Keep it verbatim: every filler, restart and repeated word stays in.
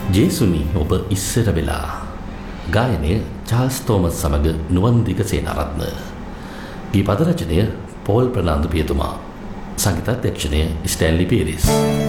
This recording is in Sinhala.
ජේසුනි ඔබ ඉස්සර වෙලා ගායනය චාල්ස් තෝමස් සමග නුවන්දික සේනාරත්න. ගී පද රචනය පෝල් ප්‍රනාන්දු පියතුමා. සංගීතාධ්‍යක්ෂණය ස්ටැන්ලි පීරිස්.